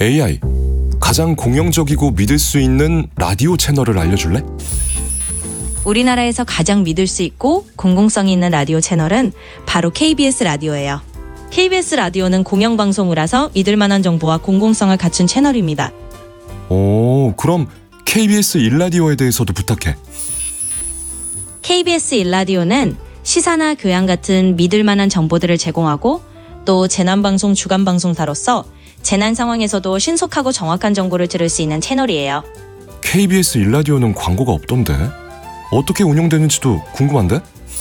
AI, 가장 공영적이고 믿을 수 있는 라디오 채널을 알려줄래? 우리나라에서 가장 믿을 수 있고 공공성이 있는 라디오 채널은 바로 KBS 라디오예요. KBS 라디오는 공영방송이라서 믿을 만한 정보와 공공성을 갖춘 채널입니다. 오, 그럼 KBS 1라디오에 대해서도 부탁해. KBS 1라디오는 시사나 교양 같은 믿을 만한 정보들을 제공하고 또 재난방송 주간방송사로서 재난 상황에서도 신속하고 정확한 정보를 들을 수 있는 채널이에요. KBS 1라디오는 광고가 없던데? 어떻게 운영되는지도 궁금한데?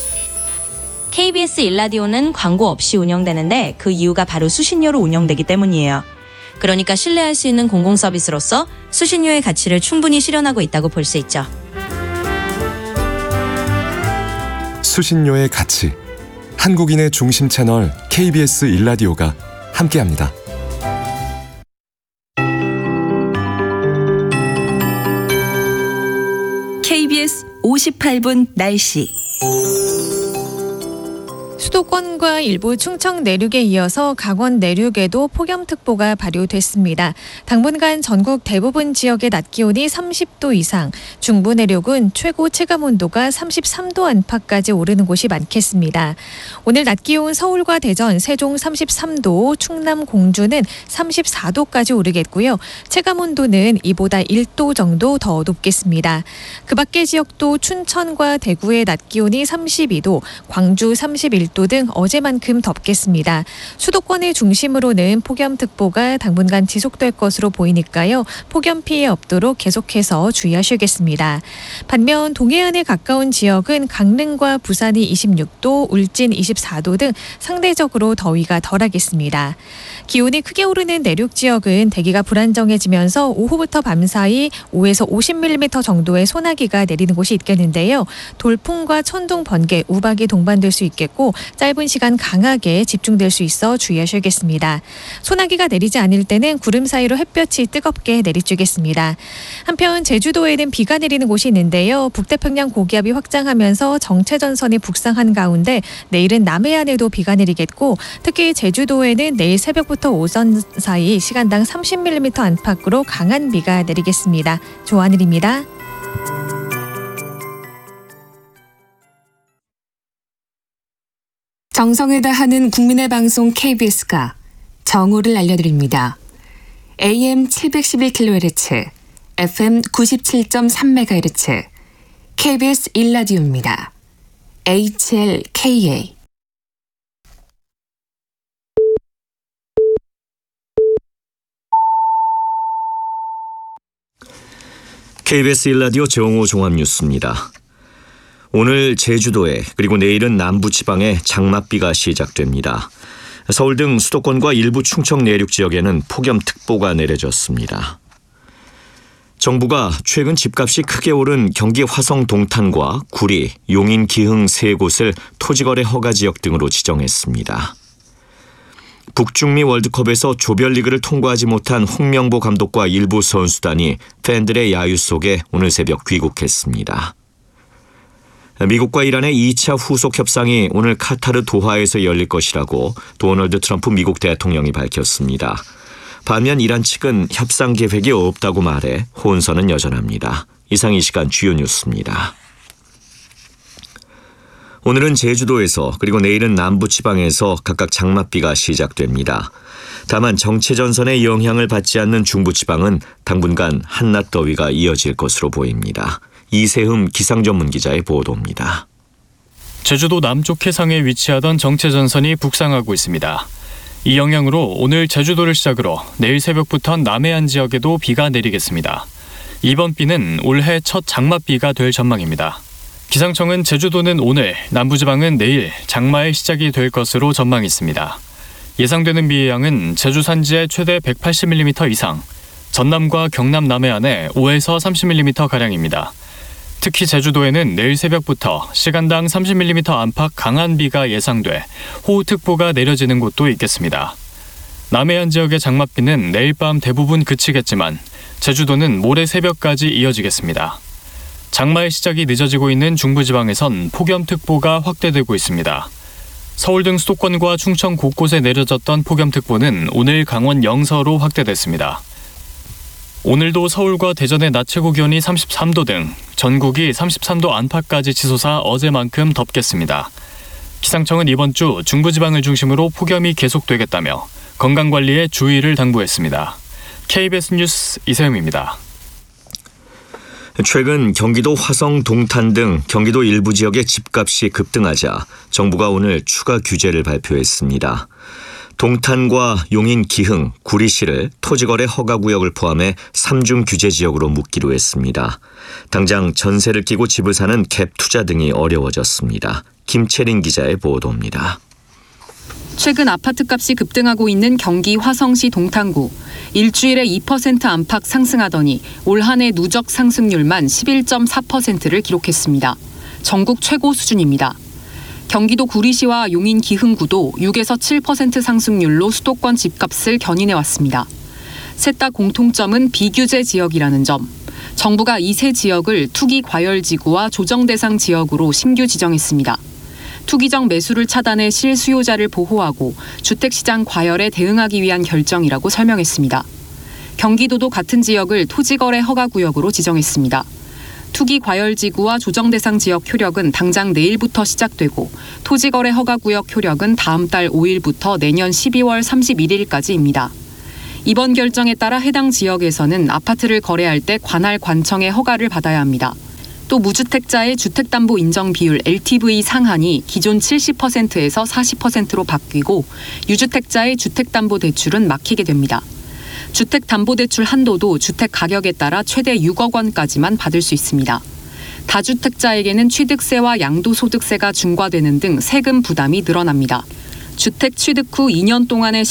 KBS 1라디오는 광고 없이 운영되는데 그 이유가 바로 수신료로 운영되기 때문이에요. 그러니까 신뢰할 수 있는 공공 서비스로서 수신료의 가치를 충분히 실현하고 있다고 볼 수 있죠. 수신료의 가치. 한국인의 중심 채널 KBS 1라디오가 함께합니다. KBS 58분 날씨. 수도권과 일부 충청 내륙에 이어서 강원 내륙에도 폭염특보가 발효됐습니다. 당분간 전국 대부분 지역의 낮 기온이 30도 이상, 중부 내륙은 최고 체감온도가 33도 안팎까지 오르는 곳이 많겠습니다. 오늘 낮 기온 서울과 대전, 세종 33도, 충남 공주는 34도까지 오르겠고요. 체감온도는 이보다 1도 정도 더 높겠습니다. 그 밖의 지역도 춘천과 대구의 낮 기온이 32도, 광주 31도 등 어제만큼 덥겠습니다. 수도권을 중심으로는 폭염특보가 당분간 지속될 것으로 보이니까요. 폭염 피해 없도록 계속해서 주의하셔야겠습니다. 반면 동해안에 가까운 지역은 강릉과 부산이 26도, 울진 24도 등 상대적으로 더위가 덜하겠습니다. 기온이 크게 오르는 내륙 지역은 대기가 불안정해지면서 오후부터 밤사이 5에서 50mm 정도의 소나기가 내리는 곳이 있겠는데요. 돌풍과 천둥, 번개, 우박이 동반될 수 있겠고 짧은 시간 강하게 집중될 수 있어 주의하셔야겠습니다. 소나기가 내리지 않을 때는 구름 사이로 햇볕이 뜨겁게 내리쬐겠습니다. 한편 제주도에는 비가 내리는 곳이 있는데요. 북태평양 고기압이 확장하면서 정체전선이 북상한 가운데 내일은 남해안에도 비가 내리겠고 특히 제주도에는 내일 새벽부터 오전 사이 시간당 30mm 안팎으로 강한 비가 내리겠습니다. 조하늘입니다. 정성을 다하는 국민의 방송 KBS가 정오를 알려드립니다. AM 711kHz, FM 97.3MHz, KBS 1라디오입니다. HLKA. KBS 1라디오 정오 종합뉴스입니다. 오늘 제주도에 그리고 내일은 남부지방에 장맛비가 시작됩니다. 서울 등 수도권과 일부 충청 내륙 지역에는 폭염특보가 내려졌습니다. 정부가 최근 집값이 크게 오른 경기 화성 동탄과 구리, 용인, 기흥 세 곳을 토지거래 허가 지역 등으로 지정했습니다. 북중미 월드컵에서 조별리그를 통과하지 못한 홍명보 감독과 일부 선수단이 팬들의 야유 속에 오늘 새벽 귀국했습니다. 미국과 이란의 2차 후속 협상이 오늘 카타르 도하에서 열릴 것이라고 도널드 트럼프 미국 대통령이 밝혔습니다. 반면 이란 측은 협상 계획이 없다고 말해 혼선은 여전합니다. 이상 이 시간 주요 뉴스입니다. 오늘은 제주도에서 그리고 내일은 남부지방에서 각각 장맛비가 시작됩니다. 다만 정체전선의 영향을 받지 않는 중부지방은 당분간 한낮 더위가 이어질 것으로 보입니다. 이세흠 기상전문기자의 보도입니다. 제주도 남쪽 해상에 위치하던 정체전선이 북상하고 있습니다. 이 영향으로 오늘 제주도를 시작으로 내일 새벽부터 남해안 지역에도 비가 내리겠습니다. 이번 비는 올해 첫 장맛비가 될 전망입니다. 기상청은 제주도는 오늘, 남부지방은 내일 장마의 시작이 될 것으로 전망했습니다. 예상되는 비의 양은 제주 산지에 최대 180mm 이상, 전남과 경남 남해안에 5에서 30mm가량입니다. 특히 제주도에는 내일 새벽부터 시간당 30mm 안팎 강한 비가 예상돼 호우특보가 내려지는 곳도 있겠습니다. 남해안 지역의 장맛비는 내일 밤 대부분 그치겠지만 제주도는 모레 새벽까지 이어지겠습니다. 장마의 시작이 늦어지고 있는 중부지방에선 폭염특보가 확대되고 있습니다. 서울 등 수도권과 충청 곳곳에 내려졌던 폭염특보는 오늘 강원 영서로 확대됐습니다. 오늘도 서울과 대전의 낮 최고 기온이 33도 등 전국이 33도 안팎까지 치솟아 어제만큼 덥겠습니다. 기상청은 이번 주 중부지방을 중심으로 폭염이 계속되겠다며 건강관리에 주의를 당부했습니다. KBS 뉴스 이세음입니다. 최근 경기도 화성, 동탄 등 경기도 일부 지역의 집값이 급등하자 정부가 오늘 추가 규제를 발표했습니다. 동탄과 용인, 기흥, 구리시를 토지거래 허가구역을 포함해 3중 규제 지역으로 묶기로 했습니다. 당장 전세를 끼고 집을 사는 갭 투자 등이 어려워졌습니다. 김채린 기자의 보도입니다. 최근 아파트값이 급등하고 있는 경기 화성시 동탄구. 일주일에 2% 안팎 상승하더니 올 한 해 누적 상승률만 11.4%를 기록했습니다. 전국 최고 수준입니다. 경기도 구리시와 용인 기흥구도 6에서 7% 상승률로 수도권 집값을 견인해왔습니다. 셋 다 공통점은 비규제 지역이라는 점. 정부가 이 세 지역을 투기 과열지구와 조정 대상 지역으로 신규 지정했습니다. 투기적 매수를 차단해 실수요자를 보호하고 주택시장 과열에 대응하기 위한 결정이라고 설명했습니다. 경기도도 같은 지역을 토지거래 허가구역으로 지정했습니다. 투기 과열지구와 조정대상 지역 효력은 당장 내일부터 시작되고 토지거래 허가구역 효력은 다음 달 5일부터 내년 12월 31일까지입니다. 이번 결정에 따라 해당 지역에서는 아파트를 거래할 때 관할 관청의 허가를 받아야 합니다. 또 무주택자의 주택담보 인정 비율 LTV 상한이 기존 70%에서 40%로 바뀌고 유주택자의 주택담보대출은 막히게 됩니다. 주택담보대출 한도도 주택 가격에 따라 최대 6억 원까지만 받을 수 있습니다. 다주택자에게는 취득세와 양도소득세가 중과되는 등 세금 부담이 늘어납니다. 주택 취득 후 2년 동안의